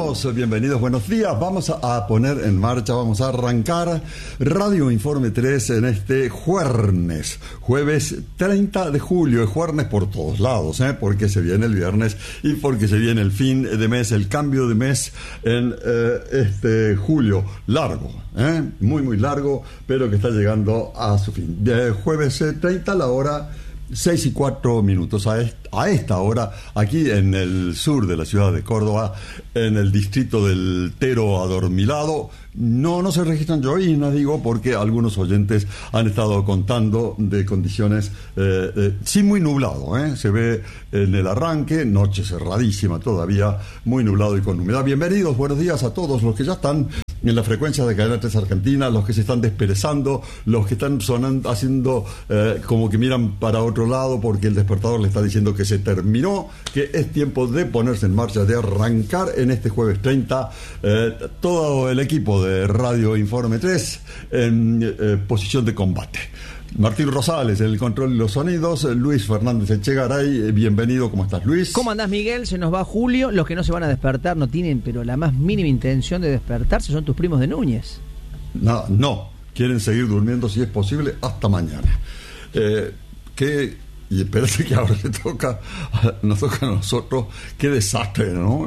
Bienvenidos, buenos días. Vamos a poner en marcha, vamos a arrancar Radio Informe 3 en este jueves 30 de julio. Es jueves por todos lados, porque se viene el viernes y porque se viene el fin de mes, el cambio de mes en este julio largo, muy largo, pero que está llegando a su fin. De jueves 30 a la hora 6:04. A esta hora, aquí en el sur de la ciudad de Córdoba, en el distrito del Tero Adormilado, no se registran lloviznas, digo, porque algunos oyentes han estado contando de condiciones sí muy nublado, se ve en el arranque, noche cerradísima todavía, muy nublado y con humedad. Bienvenidos, buenos días a todos los que ya están en la frecuencia de Cadena 3 Argentina, los que se están desperezando, los que están sonando, haciendo como que miran para otro lado porque el despertador le está diciendo que se terminó, que es tiempo de ponerse en marcha, de arrancar en este jueves 30, todo el equipo de Radio Informe 3 en posición de combate. Martín Rosales, el control de los sonidos, Luis Fernández Echegaray, bienvenido, ¿cómo estás, Luis? ¿Cómo andás, Miguel? Se nos va Julio, los que no se van a despertar no tienen pero la más mínima intención de despertarse, son tus primos de Núñez. No, quieren seguir durmiendo si es posible hasta mañana. Y espérate que ahora nos toca a nosotros, qué desastre, ¿no?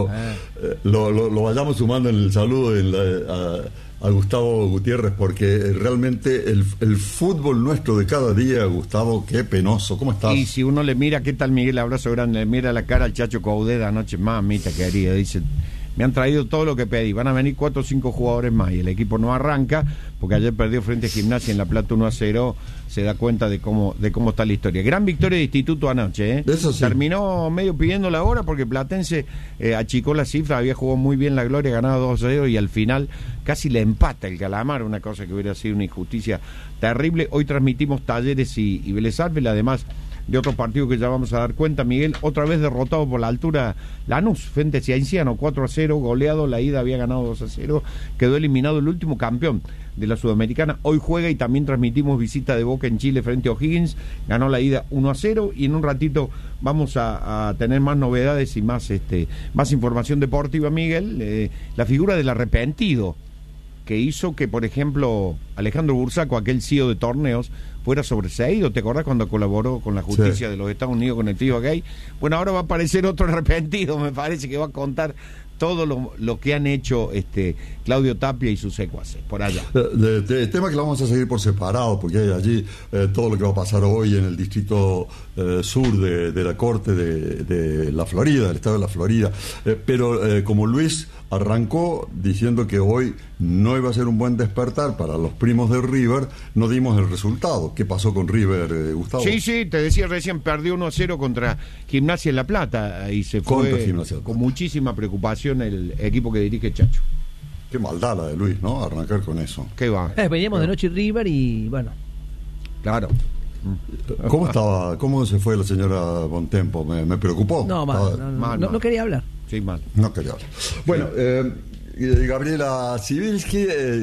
Lo vayamos sumando en el saludo a Gustavo Gutiérrez, porque realmente el fútbol nuestro de cada día, Gustavo, qué penoso. ¿Cómo estás? Y si uno le mira, ¿qué tal, Miguel? Abrazo grande, le mira la cara al Chacho Caudeda anoche, mamita querida, dice, me han traído todo lo que pedí, van a venir 4 o 5 jugadores más y el equipo no arranca, porque ayer perdió frente a Gimnasia en La Plata 1-0, se da cuenta de cómo está la historia. Gran victoria de Instituto anoche, Eso sí. Terminó medio pidiendo la hora porque Platense achicó la cifra, había jugado muy bien la Gloria, ganado 2-0 y al final casi le empata el Calamar, una cosa que hubiera sido una injusticia terrible. Hoy transmitimos Talleres y Vélez Arfield, además de otros partidos que ya vamos a dar cuenta, Miguel. Otra vez derrotado por la altura Lanús frente a Cienciano, 4-0, goleado, la ida había ganado 2-0, quedó eliminado el último campeón de la Sudamericana. Hoy juega y también transmitimos visita de Boca en Chile frente a O'Higgins, ganó la ida 1-0 y en un ratito vamos a tener más novedades y más información deportiva, Miguel. La figura del arrepentido que hizo que, por ejemplo, Alejandro Bursaco, aquel CEO de torneos, fuera sobreseído. ¿Te acordás cuando colaboró con la justicia de los Estados Unidos con el trío gay? Bueno, ahora va a aparecer otro arrepentido, me parece, que va a contar todo lo que han hecho Claudio Tapia y sus secuaces por allá. El tema que lo vamos a seguir por separado, porque hay allí todo lo que va a pasar hoy en el distrito sur de la Corte de la Florida, del estado de la Florida. Pero como Luis arrancó diciendo que hoy no iba a ser un buen despertar para los primos de River, no dimos el resultado. ¿Qué pasó con River, Gustavo? Sí, te decía recién, perdió 1-0 contra Gimnasia en La Plata y se fue con muchísima preocupación el equipo que dirige Chacho. Qué maldad la de Luis, ¿no? Arrancar con eso. ¿Qué va? Veníamos de noche River y bueno. Claro. ¿Cómo se fue la señora Bontempo? Me preocupó. No quería hablar. Sí, mal. No quería hablar. Bueno, Gabriela Sibilski,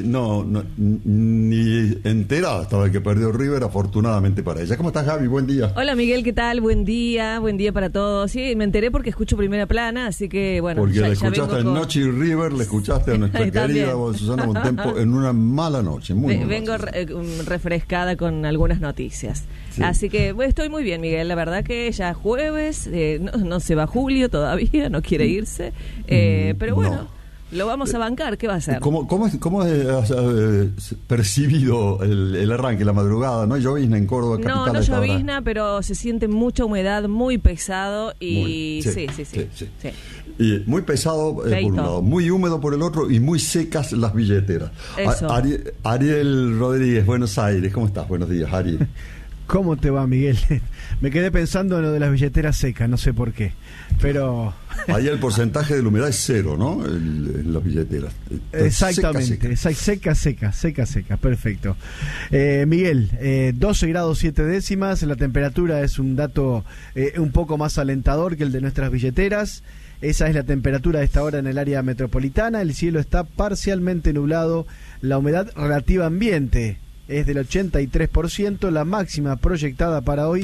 ni enterada estaba de que perdió River, afortunadamente para ella. ¿Cómo estás, Gaby? Buen día. Hola, Miguel, ¿qué tal? Buen día para todos. Sí, me enteré porque escucho Primera Plana, así que bueno. Porque la escuchaste en Noche y River, le escuchaste a nuestra querida Susana Bontempo en una mala noche. Vengo refrescada con algunas noticias. Sí. Así que estoy muy bien, Miguel. La verdad que ya es jueves, no se va Julio todavía, no quiere irse, pero bueno. No. Lo vamos a bancar, ¿qué va a hacer? ¿Cómo has percibido el arranque, la madrugada? ¿No hay llovizna en Córdoba capital? No llovizna, pero se siente mucha humedad, muy pesado y sí. Y muy pesado por un lado, muy húmedo por el otro y muy secas las billeteras. Ariel Rodríguez, Buenos Aires, ¿cómo estás? Buenos días, Ariel. ¿Cómo te va, Miguel? Me quedé pensando en lo de las billeteras secas, no sé por qué, pero... Ahí el porcentaje de la humedad es 0, ¿no? En las billeteras. Exactamente, seca, perfecto. Miguel, 12 grados 7 décimas, la temperatura es un dato un poco más alentador que el de nuestras billeteras. Esa es la temperatura a esta hora en el área metropolitana, el cielo está parcialmente nublado, la humedad relativa ambiente es del 83%, la máxima proyectada para hoy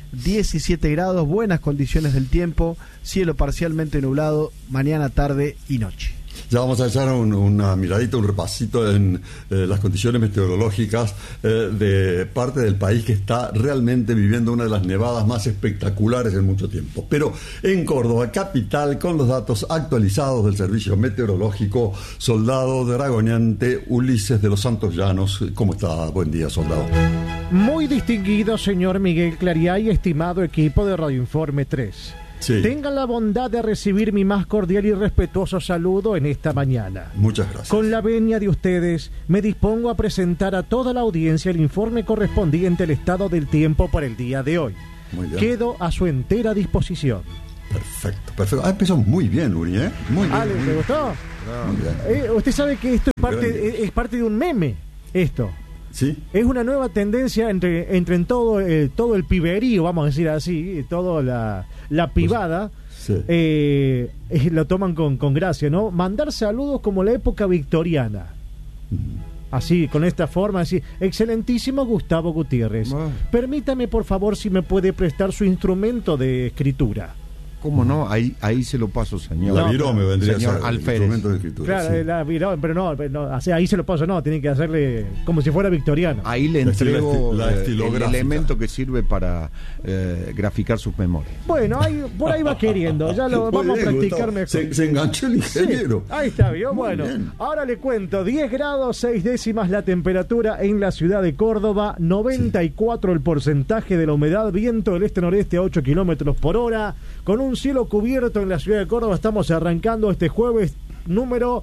17 grados, buenas condiciones del tiempo, cielo parcialmente nublado, mañana, tarde y noche. Ya vamos a echar una miradita, un repasito en las condiciones meteorológicas de parte del país que está realmente viviendo una de las nevadas más espectaculares en mucho tiempo. Pero en Córdoba, capital, con los datos actualizados del Servicio Meteorológico, soldado dragoneante Ulises de los Santos Llanos. ¿Cómo está? Buen día, soldado. Muy distinguido señor Miguel Clariá y estimado equipo de Radio Informe 3. Sí. Tengan la bondad de recibir mi más cordial y respetuoso saludo en esta mañana. Muchas gracias. Con la venia de ustedes, me dispongo a presentar a toda la audiencia el informe correspondiente al estado del tiempo para el día de hoy. Muy bien. Quedo a su entera disposición. Perfecto, perfecto. Empezó muy bien, Uri, ¿eh? Muy bien. Ale, ¿te gustó? Muy bien. Usted sabe que esto es parte de un meme, esto. ¿Sí? Es una nueva tendencia entre en todo el piberío, vamos a decir así, toda la pibada, Sí. lo toman con gracia, ¿no? Mandar saludos como la época victoriana. Así, con esta forma, así. Excelentísimo Gustavo Gutiérrez. Permítame, por favor, si me puede prestar su instrumento de escritura. ¿Cómo no? Ahí se lo paso, señor. La virome vendría señor a ser Alférez. instrumento de escritura. Claro, Sí. la virome, pero no, o sea, ahí se lo paso, no, tiene que hacerle como si fuera victoriano. Ahí le entrego La el estilográfica. elemento que sirve para graficar sus memorias. Bueno, por ahí va queriendo, ya lo Muy vamos bien, a practicar Gustavo. mejor. Se enganchó el ingeniero. Sí, ahí está, ¿vio? Muy Bueno, bien. ahora le cuento, 10 grados 6 décimas la temperatura en la ciudad de Córdoba, 94 el porcentaje de la humedad, viento del este-noreste a 8 kilómetros por hora, con un cielo cubierto en la ciudad de Córdoba. Estamos arrancando este jueves número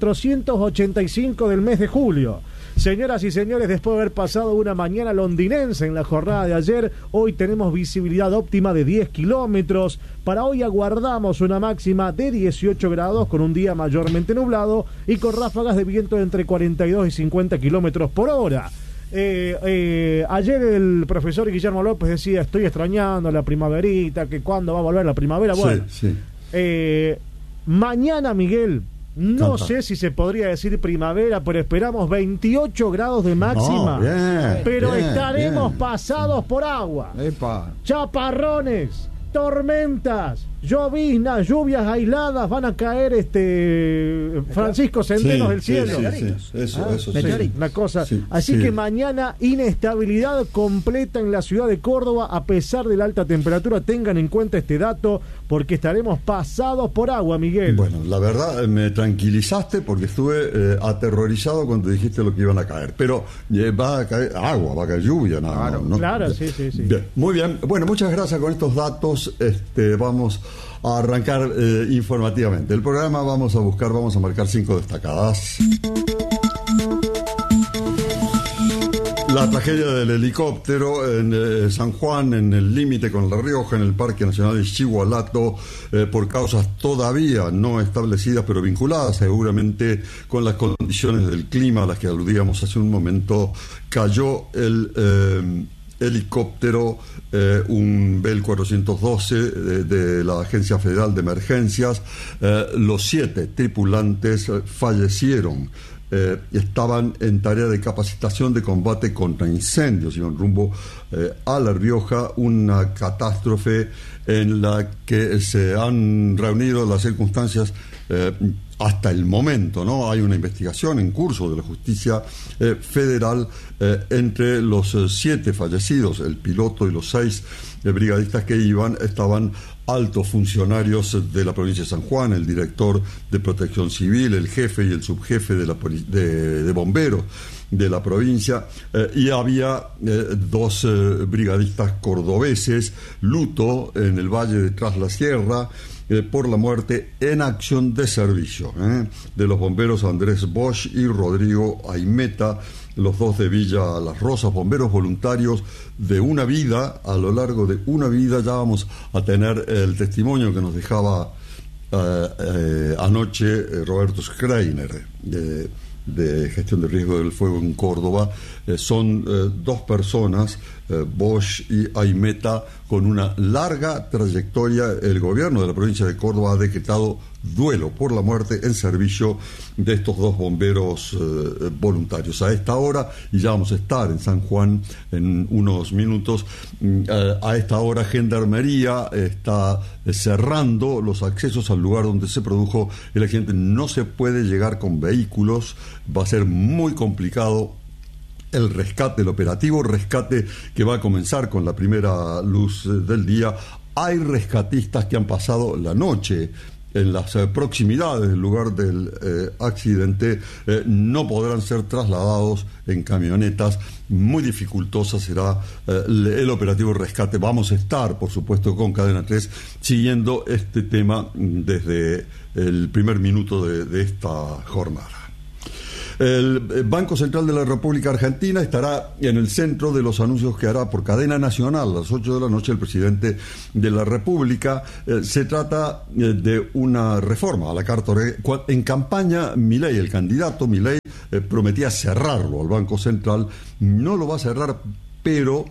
485 del mes de julio. Señoras y señores, después de haber pasado una mañana londinense en la jornada de ayer, hoy tenemos visibilidad óptima de 10 kilómetros. Para hoy aguardamos una máxima de 18 grados con un día mayormente nublado y con ráfagas de viento de entre 42 y 50 kilómetros por hora. Ayer el profesor Guillermo López decía: estoy extrañando la primaverita, que cuándo va a volver la primavera. Bueno, Sí. mañana, Miguel, no Canta. sé si se podría decir primavera, pero esperamos 28 grados de máxima. No, bien, pero bien, estaremos bien. pasados por agua, ¡Epa! chaparrones, tormentas, lloviznas, lluvias aisladas. Van a caer Francisco Centenos del cielo. Sí. Eso sí. meteoritos. Una cosa. Sí, Así sí. que mañana inestabilidad completa en la ciudad de Córdoba a pesar de la alta temperatura. Tengan en cuenta este dato porque estaremos pasados por agua, Miguel. Bueno, la verdad me tranquilizaste porque estuve aterrorizado cuando dijiste lo que iban a caer. Pero va a caer agua, va a caer lluvia, nada. Claro, ¿no? claro, sí. Bien, muy bien. Bueno, muchas gracias con estos datos. Vamos a arrancar informativamente. El programa vamos a marcar 5 destacadas. La tragedia del helicóptero en San Juan, en el límite con La Rioja, en el Parque Nacional de Ixigualato, por causas todavía no establecidas, pero vinculadas seguramente con las condiciones del clima a las que aludíamos hace un momento, cayó el helicóptero, un Bell 412 de la Agencia Federal de Emergencias. Los 7 tripulantes fallecieron. Estaban en tarea de capacitación de combate contra incendios, iban rumbo a La Rioja, una catástrofe en la que se han reunido las circunstancias hasta el momento, ¿no? Hay una investigación en curso de la justicia federal entre los 7 fallecidos, el piloto y los 6 brigadistas que estaban altos funcionarios de la provincia de San Juan, el director de Protección Civil, el jefe y el subjefe de bomberos de la provincia, y había 2 brigadistas cordobeses, luto en el Valle de Tras la Sierra, por la muerte en acción de servicio de los bomberos Andrés Bosch y Rodrigo Aimeta, los 2 de Villa Las Rosas, bomberos voluntarios de una vida. A lo largo de una vida ya vamos a tener el testimonio que nos dejaba anoche Roberto Schreiner, de gestión de riesgo del fuego en Córdoba. Son dos personas, Bosch y Aimeta, con una larga trayectoria. El gobierno de la provincia de Córdoba ha decretado duelo por la muerte en servicio de estos dos bomberos voluntarios. A esta hora, y ya vamos a estar en San Juan en unos minutos, a esta hora Gendarmería está cerrando los accesos al lugar donde se produjo el accidente. No se puede llegar con vehículos, va a ser muy complicado el rescate, el operativo rescate que va a comenzar con la primera luz del día. Hay rescatistas que han pasado la noche en las proximidades del lugar del accidente, no podrán ser trasladados en camionetas. Muy dificultosa será el operativo rescate. Vamos a estar, por supuesto, con Cadena 3 siguiendo este tema desde el primer minuto de esta jornada. El Banco Central de la República Argentina estará en el centro de los anuncios que hará por cadena nacional a las 8 de la noche el presidente de la República. Se trata de una reforma a la Carta. En campaña, Milei, el candidato Milei, prometía cerrarlo al Banco Central. No lo va a cerrar, pero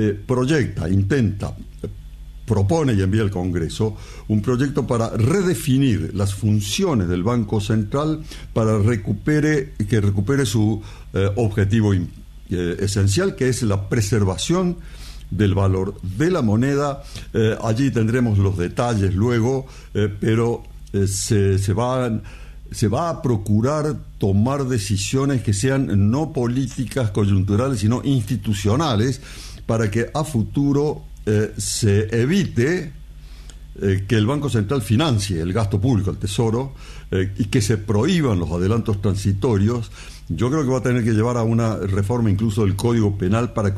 propone y envía al Congreso un proyecto para redefinir las funciones del Banco Central para que recupere su objetivo esencial, que es la preservación del valor de la moneda. Allí tendremos los detalles luego, pero se va a procurar tomar decisiones que sean no políticas coyunturales, sino institucionales, para que a futuro se evite que el Banco Central financie el gasto público, el Tesoro, y que se prohíban los adelantos transitorios. Yo creo que va a tener que llevar a una reforma incluso del Código Penal para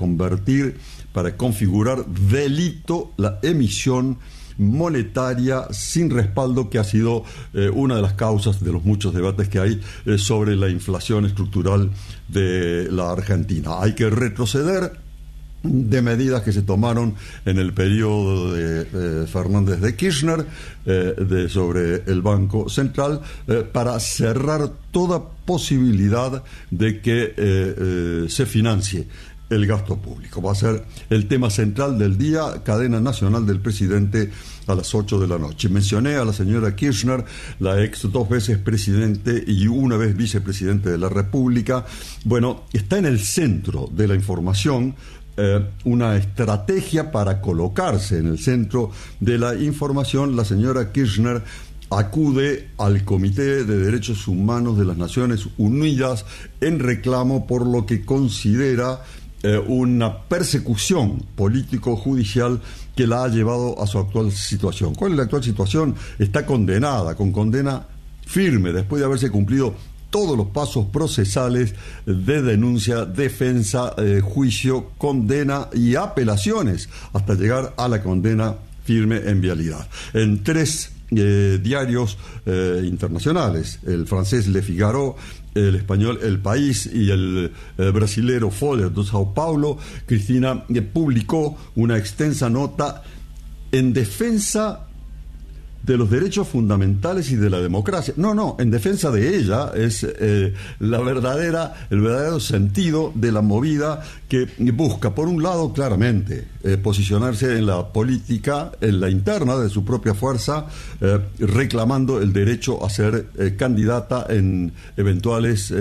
configurar delito la emisión monetaria sin respaldo, que ha sido una de las causas de los muchos debates que hay sobre la inflación estructural de la Argentina. Hay que retroceder de medidas que se tomaron en el periodo de Fernández de Kirchner sobre el Banco Central para cerrar toda posibilidad de que se financie el gasto público. Va a ser el tema central del día, cadena nacional del presidente a las 8 de la noche. Mencioné a la señora Kirchner, la ex 2 veces presidente y una vez vicepresidente de la República. Bueno, está en el centro de la información una estrategia para colocarse en el centro de la información. La señora Kirchner acude al Comité de Derechos Humanos de las Naciones Unidas en reclamo por lo que considera una persecución político-judicial que la ha llevado a su actual situación. ¿Cuál es la actual situación? Está condenada, con condena firme, después de haberse cumplido todos los pasos procesales de denuncia, defensa, juicio, condena y apelaciones, hasta llegar a la condena firme en vialidad. En 3 diarios internacionales, el francés Le Figaro, el español El País y el brasilero Folha de Sao Paulo, Cristina publicó una extensa nota en defensa de los derechos fundamentales y de la democracia. No, en defensa de ella es el verdadero sentido de la movida, que busca, por un lado, claramente, posicionarse en la política, en la interna de su propia fuerza, reclamando el derecho a ser candidata en eventuales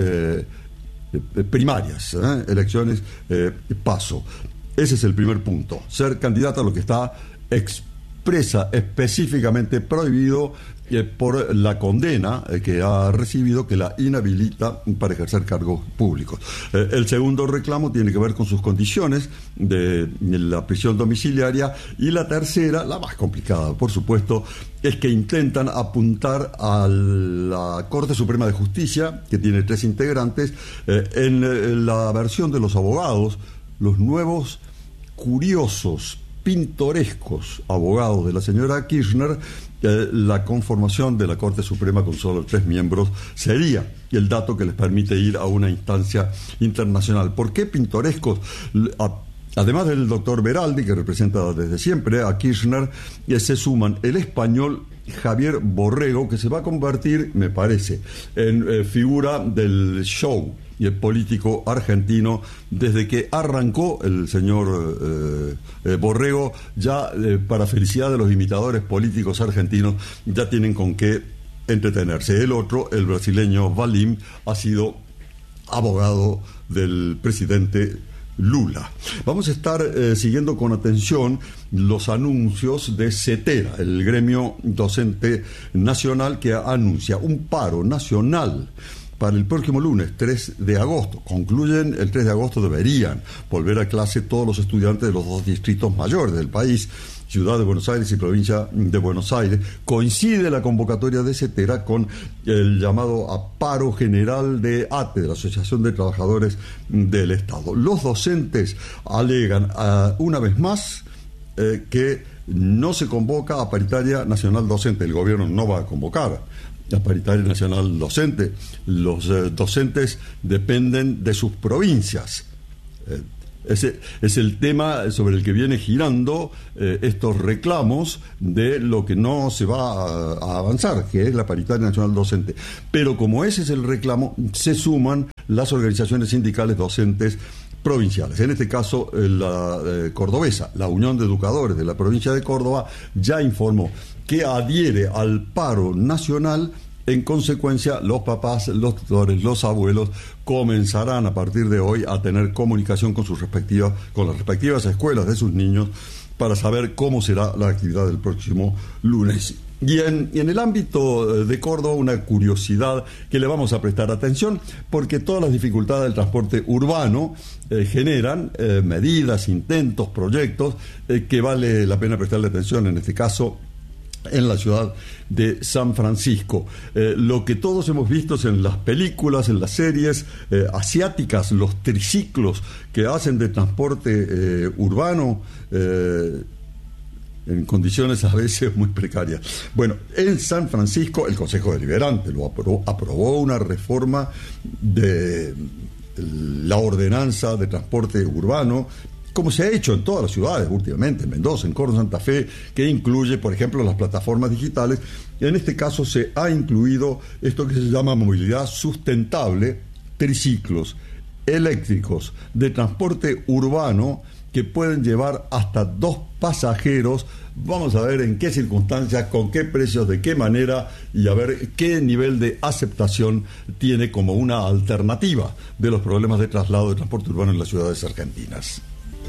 primarias, elecciones, paso. Ese es el primer punto, ser candidata a lo que está expresa específicamente prohibido por la condena que ha recibido, que la inhabilita para ejercer cargos públicos. El segundo reclamo tiene que ver con sus condiciones de la prisión domiciliaria, y la tercera, la más complicada por supuesto, es que intentan apuntar a la Corte Suprema de Justicia, que tiene 3 integrantes, en la versión de los abogados, los nuevos, curiosos, pintorescos abogados de la señora Kirchner. La conformación de la Corte Suprema con solo 3 miembros sería el dato que les permite ir a una instancia internacional. ¿Por qué pintorescos? Además del doctor Beraldi, que representa desde siempre a Kirchner, se suman el español Javier Borrego, que se va a convertir, me parece, en figura del show y el político argentino desde que arrancó el señor Borrego. Ya para felicidad de los imitadores políticos argentinos, ya tienen con qué entretenerse. El otro, el brasileño Valim, ha sido abogado del presidente Lula. Vamos a estar siguiendo con atención los anuncios de CETERA, el gremio docente nacional, que anuncia un paro nacional para el próximo lunes, 3 de agosto. Concluyen el 3 de agosto, deberían volver a clase todos los estudiantes de los 2 distritos mayores del país, Ciudad de Buenos Aires y Provincia de Buenos Aires. Coincide la convocatoria de CETERA con el llamado a paro general de ATE, de la Asociación de Trabajadores del Estado. Los docentes alegan una vez más que no se convoca a paritaria nacional docente. El gobierno no va a convocar a paritaria nacional docente. Los docentes dependen de sus provincias. Ese es el tema sobre el que viene girando estos reclamos de lo que no se va a avanzar, que es la paritaria nacional docente. Pero como ese es el reclamo, se suman las organizaciones sindicales docentes provinciales. En este caso, la cordobesa, la Unión de Educadores de la provincia de Córdoba, ya informó que adhiere al paro nacional. En consecuencia, los papás, los tutores, los abuelos comenzarán a partir de hoy a tener comunicación con las respectivas escuelas de sus niños para saber cómo será la actividad del próximo lunes. Y en el ámbito de Córdoba, una curiosidad que le vamos a prestar atención, porque todas las dificultades del transporte urbano generan medidas, intentos, proyectos que vale la pena prestarle atención, en este caso en la ciudad de San Francisco. Lo que todos hemos visto en las películas, en las series asiáticas, los triciclos que hacen de transporte urbano en condiciones a veces muy precarias. Bueno, en San Francisco el Consejo Deliberante aprobó una reforma de la ordenanza de transporte urbano, como se ha hecho en todas las ciudades últimamente, en Mendoza, en Córdoba, Santa Fe, que incluye, por ejemplo, las plataformas digitales. Y en este caso se ha incluido esto que se llama movilidad sustentable, triciclos eléctricos de transporte urbano que pueden llevar hasta 2 pasajeros. Vamos a ver en qué circunstancias, con qué precios, de qué manera, y a ver qué nivel de aceptación tiene como una alternativa de los problemas de traslado de transporte urbano en las ciudades argentinas.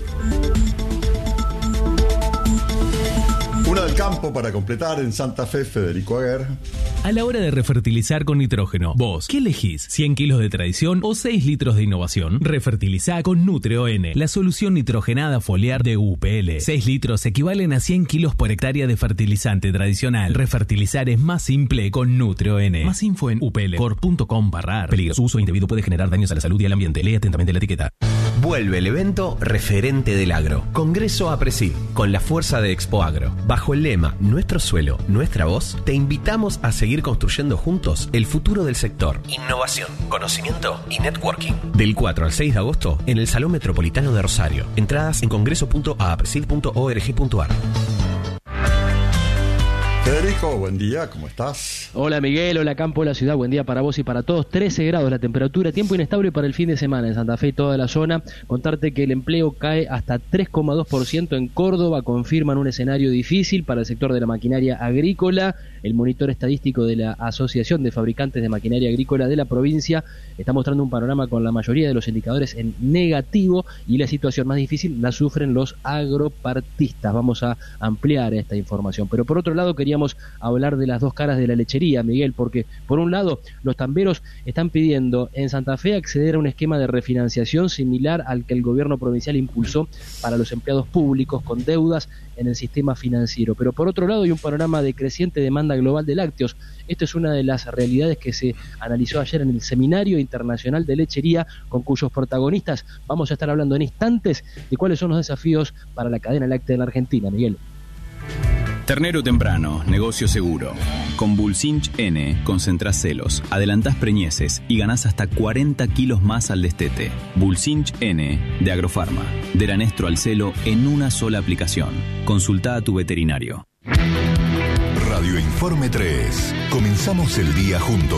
Una del campo para completar en Santa Fe, Federico Aguer. A la hora de refertilizar con nitrógeno, vos, ¿qué elegís? ¿100 kilos de tradición o 6 litros de innovación? Refertilizá con Nutre-ON, la solución nitrogenada foliar de UPL. 6 litros equivalen a 100 kilos por hectárea de fertilizante tradicional. Refertilizar es más simple con Nutre-ON. Más info en uplcorp.com/ar. Peligro. Su uso indebido puede generar daños a la salud y al ambiente. Lee atentamente la etiqueta. Vuelve el evento Referente del Agro. Congreso APRESID, con la fuerza de Expo Agro. Bajo el lema Nuestro suelo, nuestra voz, te invitamos a seguir construyendo juntos el futuro del sector. Innovación, conocimiento y networking. Del 4 al 6 de agosto en el Salón Metropolitano de Rosario. Entradas en congreso.apresid.org.ar. Federico, buen día, ¿cómo estás? Hola Miguel, hola Campo, hola ciudad, buen día para vos y para todos. 13 grados la temperatura, tiempo inestable para el fin de semana en Santa Fe y toda la zona. Contarte que el empleo cae hasta 3,2% en Córdoba, confirman un escenario difícil para el sector de la maquinaria agrícola. El monitor estadístico de la Asociación de Fabricantes de Maquinaria Agrícola de la provincia está mostrando un panorama con la mayoría de los indicadores en negativo, y la situación más difícil la sufren los agropartistas. Vamos a ampliar esta información, pero por otro lado queríamos hablar de las dos caras de la lechería, Miguel, porque por un lado los tamberos están pidiendo en Santa Fe acceder a un esquema de refinanciación similar al que el gobierno provincial impulsó para los empleados públicos con deudas en el sistema financiero, pero por otro lado hay un panorama de creciente demanda global de lácteos. Esto es una de las realidades que se analizó ayer en el Seminario Internacional de Lechería, con cuyos protagonistas vamos a estar hablando en instantes de cuáles son los desafíos para la cadena láctea en la Argentina, Miguel. Ternero temprano, negocio seguro. Con Bulcinch N concentrás celos, adelantás preñeces y ganás hasta 40 kilos más al destete. Bulcinch N de Agrofarma. Del anestro al celo en una sola aplicación. Consulta a tu veterinario. Radio Informe 3. Comenzamos el día juntos.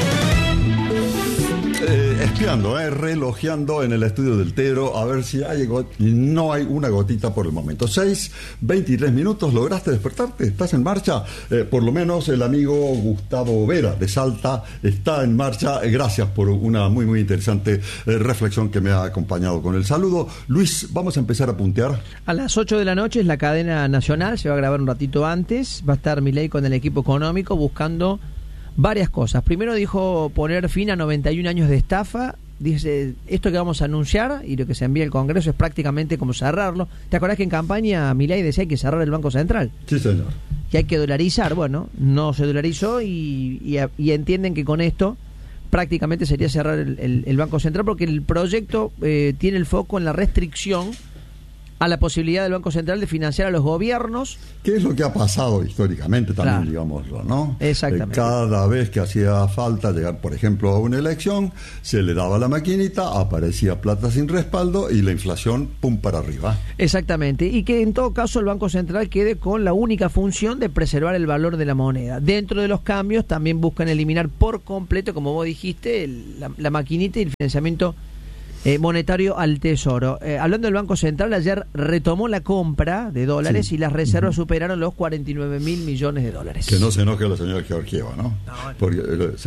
Espiando, relojeando en el estudio del Tero, a ver si no hay una gotita por el momento. 6:23 minutos, ¿lograste despertarte? ¿Estás en marcha? Por lo menos el amigo Gustavo Vera de Salta está en marcha. Gracias por una muy, muy interesante reflexión que me ha acompañado con el saludo. Luis, vamos a empezar a puntear. A las 8 de la noche es la cadena nacional, se va a grabar un ratito antes. Va a estar Milei con el equipo económico buscando varias cosas. Primero dijo poner fin a 91 años de estafa. Dice, esto que vamos a anunciar y lo que se envía al Congreso es prácticamente como cerrarlo. ¿Te acordás que en campaña Milei decía hay que cerrar el Banco Central? Sí, señor. Y hay que dolarizar. Bueno, no se dolarizó y entienden que con esto prácticamente sería cerrar el Banco Central, porque el proyecto tiene el foco en la restricción a la posibilidad del Banco Central de financiar a los gobiernos. ¿Qué es lo que ha pasado históricamente también, claro, digámoslo, ¿no? Exactamente. Cada vez que hacía falta llegar, por ejemplo, a una elección, se le daba la maquinita, aparecía plata sin respaldo y la inflación, pum, para arriba. Exactamente. Y que en todo caso el Banco Central quede con la única función de preservar el valor de la moneda. Dentro de los cambios también buscan eliminar por completo, como vos dijiste, la maquinita y el financiamiento monetario al Tesoro. Hablando del Banco Central, ayer retomó la compra de dólares, sí, y las reservas superaron los 49.000 millones de dólares. Que no se enoje la señora Georgieva, ¿no? Porque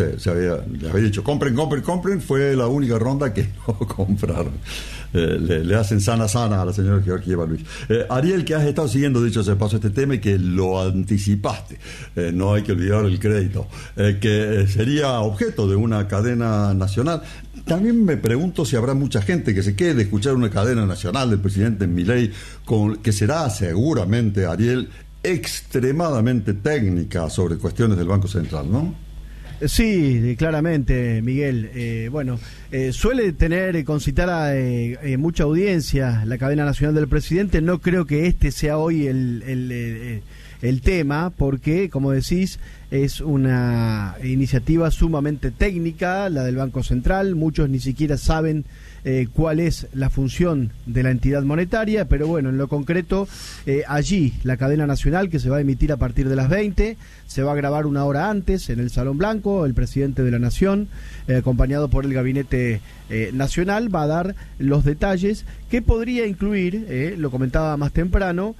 le había dicho, compren, fue la única ronda que no compraron. Le hacen sana a la señora Georgieva, Luis. Ariel, que has estado siguiendo, dicho se pasó este tema y que lo anticipaste, no hay que olvidar el crédito, que sería objeto de una cadena nacional. También me pregunto si habrá mucha gente que se quede de escuchar una cadena nacional del presidente Milei, que será seguramente, Ariel, extremadamente técnica sobre cuestiones del Banco Central, ¿no? Sí, claramente, Miguel. Suele tener, concitar mucha audiencia la cadena nacional del presidente. No creo que este sea hoy el tema, porque, como decís, es una iniciativa sumamente técnica, la del Banco Central. Muchos ni siquiera saben cuál es la función de la entidad monetaria, pero bueno, en lo concreto, allí la cadena nacional, que se va a emitir a partir de las 20, se va a grabar una hora antes en el Salón Blanco. El presidente de la Nación, acompañado por el Gabinete Nacional, va a dar los detalles que podría incluir, lo comentaba más temprano,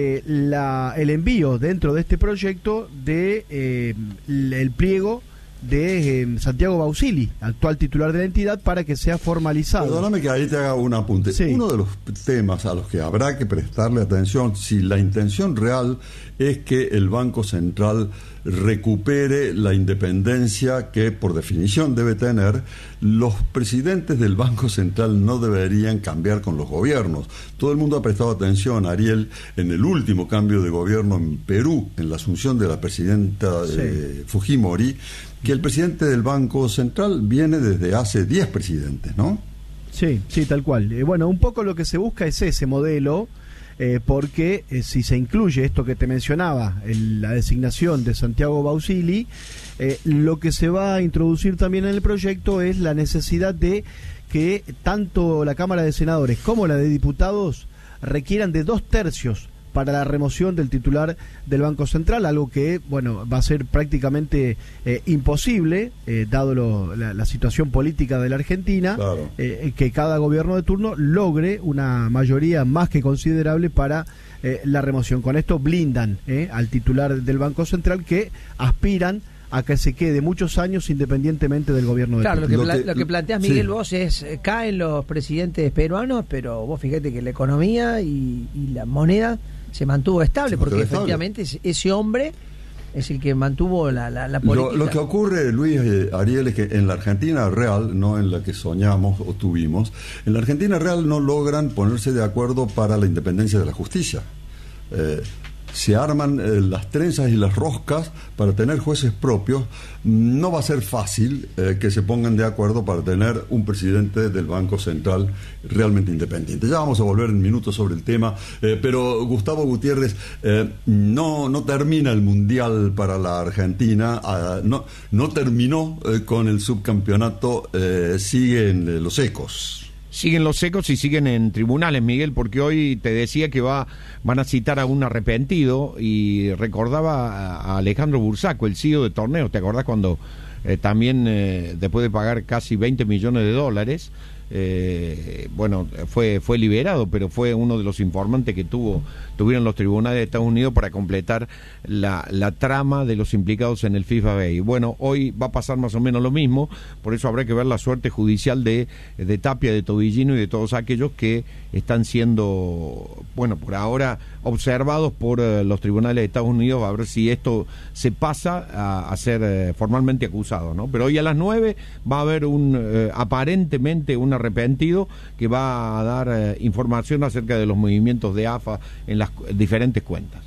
el envío dentro de este proyecto de el pliego de Santiago Bausili, actual titular de la entidad, para que sea formalizado. Perdóname que ahí te haga un apunte. Sí. Uno de los temas a los que habrá que prestarle atención, si la intención real es que el Banco Central recupere la independencia que por definición debe tener, los presidentes del Banco Central no deberían cambiar con los gobiernos. Todo el mundo ha prestado atención, Ariel, en el último cambio de gobierno en Perú, en la asunción de la presidenta Fujimori, que el presidente del Banco Central viene desde hace 10 presidentes, ¿no? Sí, tal cual. Bueno, un poco lo que se busca es ese modelo, porque si se incluye esto que te mencionaba, la designación de Santiago Bausili, lo que se va a introducir también en el proyecto es la necesidad de que tanto la Cámara de Senadores como la de Diputados requieran de 2/3 para la remoción del titular del Banco Central, algo que, bueno, va a ser prácticamente imposible, dado la situación política de la Argentina, claro, que cada gobierno de turno logre una mayoría más que considerable para la remoción. Con esto blindan al titular del Banco Central, que aspiran a que se quede muchos años independientemente del gobierno de turno. Claro, lo que planteas, Miguel, sí, vos es, caen los presidentes peruanos, pero vos fíjate que la economía y la moneda se mantuvo estable, porque efectivamente ese hombre es el que mantuvo la política. Lo que ocurre, Luis, Ariel, es que en la Argentina real, no en la que soñamos o tuvimos, en la Argentina real no logran ponerse de acuerdo para la independencia de la justicia. se arman las trenzas y las roscas para tener jueces propios, no va a ser fácil que se pongan de acuerdo para tener un presidente del Banco Central realmente independiente. Ya vamos a volver en minutos sobre el tema, pero Gustavo Gutiérrez, no termina el Mundial para la Argentina, no terminó con el subcampeonato, siguen los ecos. Siguen los ecos y siguen en tribunales, Miguel, porque hoy te decía que van a citar a un arrepentido y recordaba a Alejandro Bursaco, el CEO de Torneos. ¿Te acordás cuando también después de pagar casi 20 millones de dólares, fue liberado, pero fue uno de los informantes que tuvieron los tribunales de Estados Unidos para completar la trama de los implicados en el FIFA Bay? Bueno, hoy va a pasar más o menos lo mismo, por eso habrá que ver la suerte judicial de Tapia, de Tobillino y de todos aquellos que están siendo, por ahora observados por los tribunales de Estados Unidos, a ver si esto se pasa a ser formalmente acusado, ¿no? Pero hoy a las 9 va a haber aparentemente un arrepentido que va a dar información acerca de los movimientos de AFA en las diferentes cuentas.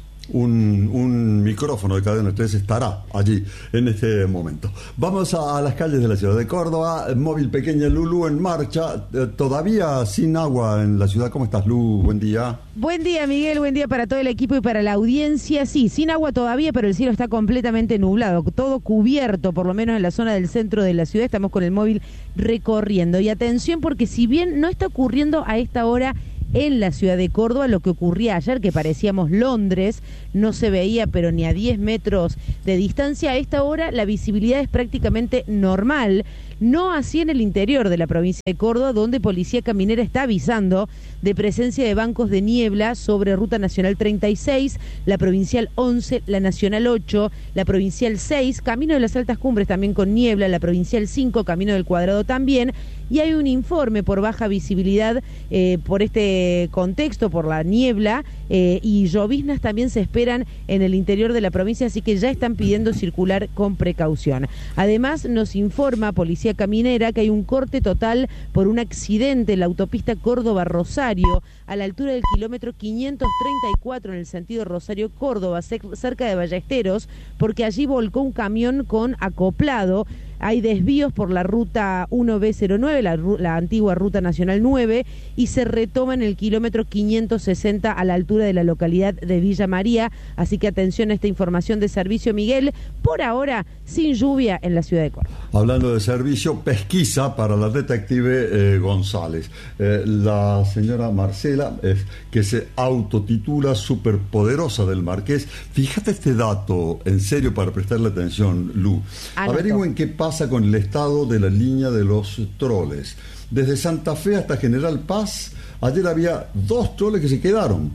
Un micrófono de Cadena 3 estará allí en este momento. Vamos a las calles de la ciudad de Córdoba. Móvil Pequeña Lulú en marcha, todavía sin agua en la ciudad. ¿Cómo estás, Lu? Buen día. Buen día, Miguel, buen día para todo el equipo y para la audiencia. Sí, sin agua todavía, pero el cielo está completamente nublado, todo cubierto, por lo menos en la zona del centro de la ciudad. Estamos con el móvil recorriendo. Y atención, porque si bien no está ocurriendo a esta hora en la ciudad de Córdoba lo que ocurría ayer, que parecíamos Londres, no se veía pero ni a 10 metros de distancia, a esta hora la visibilidad es prácticamente normal. No así en el interior de la provincia de Córdoba, donde Policía Caminera está avisando de presencia de bancos de niebla sobre Ruta Nacional 36, la Provincial 11, la Nacional 8, la Provincial 6, Camino de las Altas Cumbres también con niebla, la Provincial 5, Camino del Cuadrado también, y hay un informe por baja visibilidad por este contexto, por la niebla, y lloviznas también se esperan en el interior de la provincia, así que ya están pidiendo circular con precaución. Además, nos informa Policía Caminera que hay un corte total por un accidente en la autopista Córdoba-Rosario, a la altura del kilómetro 534 en el sentido Rosario-Córdoba, cerca de Ballesteros, porque allí volcó un camión con acoplado. Hay desvíos por la ruta 1B09, la antigua ruta nacional 9, y se retoma en el kilómetro 560 a la altura de la localidad de Villa María. Así que atención a esta información de servicio, Miguel. Por ahora, sin lluvia en la ciudad de Córdoba. Hablando de servicio, pesquisa para la detective González. La señora Marcela, que se autotitula superpoderosa del Marqués. Fíjate este dato, en serio, para prestarle atención, Lu. Averigüen qué pasa con el estado de la línea de los troles. Desde Santa Fe hasta General Paz, ayer había 2 troles que se quedaron.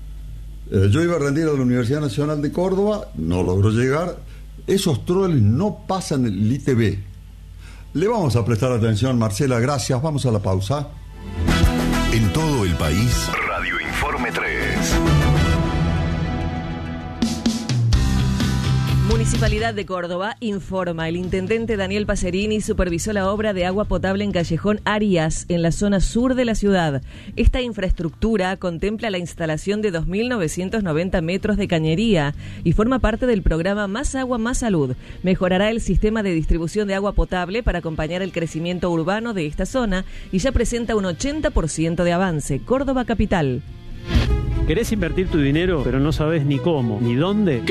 Yo iba a rendir a la Universidad Nacional de Córdoba, no logró llegar. Esos troles no pasan el ITB. Le vamos a prestar atención, Marcela, gracias. Vamos a la pausa. En todo el país, Radio Informe 3. Municipalidad de Córdoba informa. El intendente Daniel Pacerini supervisó la obra de agua potable en Callejón Arias, en la zona sur de la ciudad. Esta infraestructura contempla la instalación de 2.990 metros de cañería y forma parte del programa Más Agua, Más Salud. Mejorará el sistema de distribución de agua potable para acompañar el crecimiento urbano de esta zona y ya presenta un 80% de avance. Córdoba Capital. ¿Querés invertir tu dinero, pero no sabes ni cómo, ni dónde?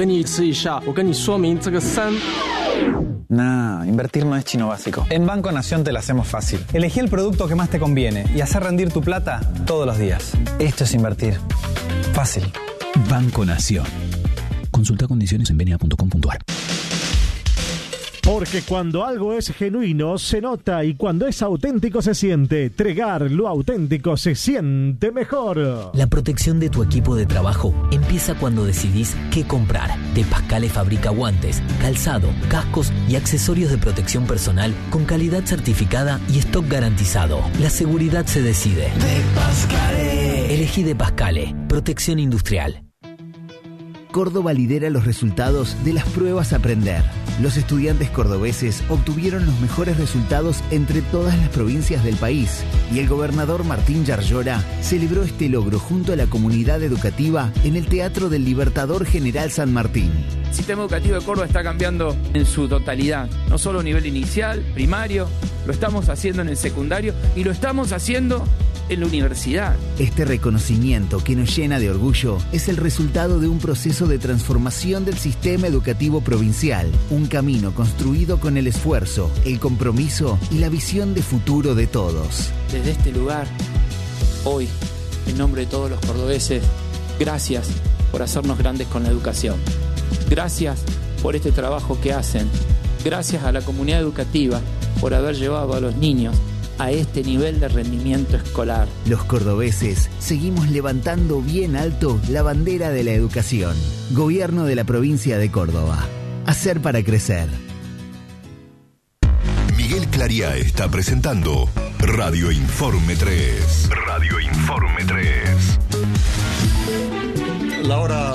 Nah, invertir no es chino básico. En Banco Nación te la hacemos fácil. Elegí el producto que más te conviene y hacer rendir tu plata todos los días. Esto es invertir. Fácil. Banco Nación. Consulta condiciones en benia.com.ar. Porque cuando algo es genuino se nota y cuando es auténtico se siente. Tregar, lo auténtico se siente mejor. La protección de tu equipo de trabajo empieza cuando decidís qué comprar. De Pascale fabrica guantes, calzado, cascos y accesorios de protección personal con calidad certificada y stock garantizado. La seguridad se decide. De Pascale. Elegí De Pascale. Protección industrial. Córdoba lidera los resultados de las pruebas Aprender. Los estudiantes cordobeses obtuvieron los mejores resultados entre todas las provincias del país y el gobernador Martín Yarlora celebró este logro junto a la comunidad educativa en el Teatro del Libertador General San Martín. El sistema educativo de Córdoba está cambiando en su totalidad, no solo a nivel inicial, primario, lo estamos haciendo en el secundario y lo estamos haciendo en la universidad. Este reconocimiento que nos llena de orgullo es el resultado de un proceso de transformación del sistema educativo provincial, un camino construido con el esfuerzo, el compromiso y la visión de futuro de todos. Desde este lugar, hoy, en nombre de todos los cordobeses, gracias por hacernos grandes con la educación. Gracias por este trabajo que hacen. Gracias a la comunidad educativa por haber llevado a los niños a este nivel de rendimiento escolar. Los cordobeses seguimos levantando bien alto la bandera de la educación. Gobierno de la provincia de Córdoba. Hacer para crecer. Miguel Clariá está presentando Radio Informe 3. Radio Informe 3. La hora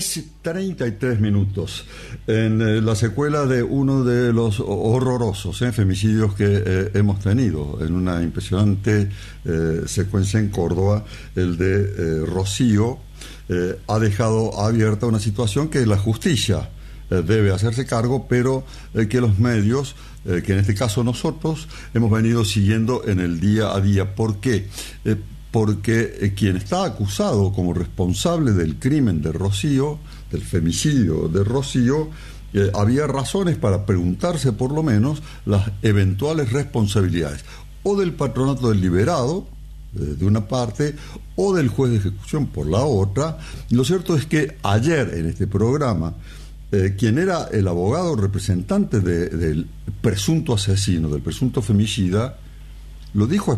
6:33. En la secuela de uno de los horrorosos femicidios que hemos tenido, en una impresionante secuencia en Córdoba, el de Rocío, ha dejado abierta una situación que la justicia debe hacerse cargo, pero que los medios, que en este caso nosotros, hemos venido siguiendo en el día a día. ¿Por qué? Porque quien está acusado como responsable del crimen de Rocío, del femicidio de Rocío, había razones para preguntarse por lo menos las eventuales responsabilidades, o del patronato del liberado, de una parte, o del juez de ejecución por la otra. Y lo cierto es que ayer en este programa, quien era el abogado representante del presunto asesino, del presunto femicida, lo dijo